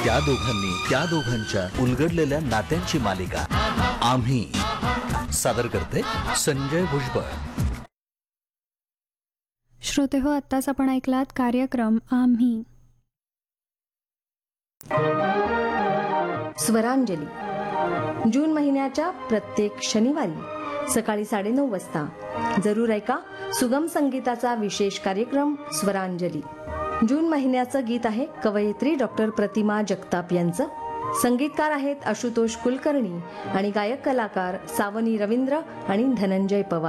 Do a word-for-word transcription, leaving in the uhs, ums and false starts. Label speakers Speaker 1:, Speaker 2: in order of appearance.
Speaker 1: त्या दोघांनी त्या दोघांच्या उलगडलेल्या नात्यांची मालिका आम्ही सादर करते संजय भुजबळ.
Speaker 2: श्रोते हो, आत्ताच आपण ऐकलात कार्यक्रम आम्ही.
Speaker 3: स्वरांजली जून महिन्याच्या प्रत्येक शनिवारी सकाळी साडेनऊ वाजता जरूर ऐका सुगम संगीताचा विशेष कार्यक्रम स्वरांजली. जून महिन्याचं गीत आहे कवयित्री डॉक्टर प्रतिमा जगताप यांचं. संगीतकार आहेत आशुतोष कुलकर्णी आणि गायक कलाकार सावनी रवींद्र आणि धनंजय पवार.